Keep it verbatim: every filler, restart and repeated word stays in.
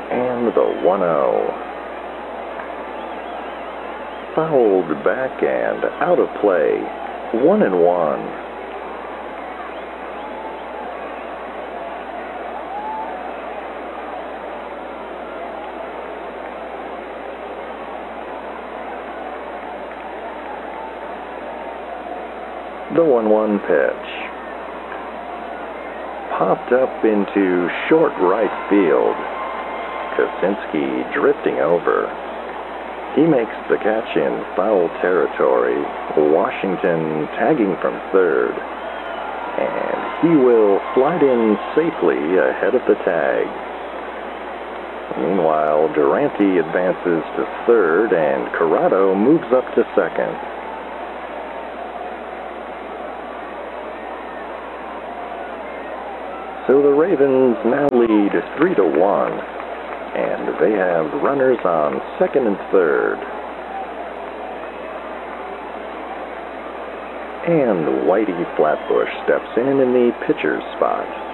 And the one oh. Fouled back and out of play. One and one. The one one pitch. Popped up into short right field. Kosinski drifting over. He makes the catch in foul territory. Washington tagging from third. And he will slide in safely ahead of the tag. Meanwhile, Durante advances to third and Corrado moves up to second. So the Ravens now lead three to one, and they have runners on second and third. And Whitey Flatbush steps in in the pitcher's spot.